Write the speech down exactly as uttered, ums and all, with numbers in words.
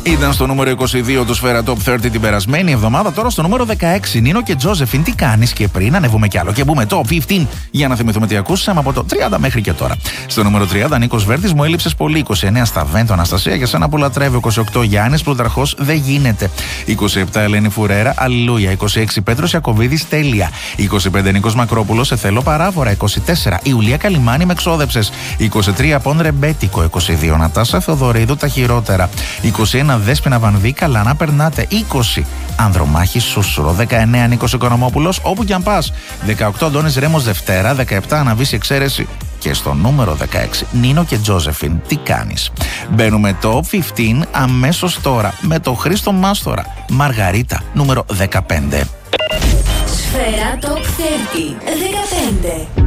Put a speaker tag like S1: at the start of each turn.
S1: Ήταν στο νούμερο είκοσι δύο του Σφαίρα Top τριάντα την περασμένη εβδομάδα. Τώρα στο νούμερο δεκαέξι. Νίνο και Τζόζεφιν, τι κάνεις? Και πριν ανεβούμε κι άλλο και μπούμε Top πενήντα για να θυμηθούμε τι ακούσαμε από το τριάντα μέχρι και τώρα. Στο νούμερο τριάντα, Νίκος Βέρτης, μου έλειψες πολύ. είκοσι εννέα στα Βέντο, Αναστασία, για σένα που λατρεύει. είκοσι οκτώ, Γιάννης Πλουταρχός, δεν γίνεται. είκοσι επτά, Ελένη Φουρέρα, αλληλούια. είκοσι έξι, Πέτρος Ιακωβίδης, τέλεια. είκοσι πέντε, Νίκος Μακρόπουλος, σε θέλω παράφορα. είκοσι τέσσερα, Ιουλία Καλιμάνη, με ξόδεψες. είκοσι τρία, Πον Ρεμπέτικο. είκοσι δύο, Νατάσα Θεοδωρίδου, τα χειρότερα. είκοσι ένα, Δέσποινα Βανδύ, καλά να περνάτε. είκοσι, Ανδρομάχη Σούσουρο. δεκαεννέα, Νίκος Οικονομόπουλος, όπου κι αν πας. δεκαοκτώ, Αντώνης Ρέμος Δευτέρα. δεκαεπτά, Αναβίση Εξαίρεση. Και στο νούμερο δεκαέξι, Νίνο και Τζόζεφιν, τι κάνεις? Μπαίνουμε Top πενήντα αμέσως τώρα με το Χρήστο Μάστορα. Μαργαρίτα, νούμερο δεκαπέντε.
S2: Σφαίρα Top τριάντα, δεκαπέντε.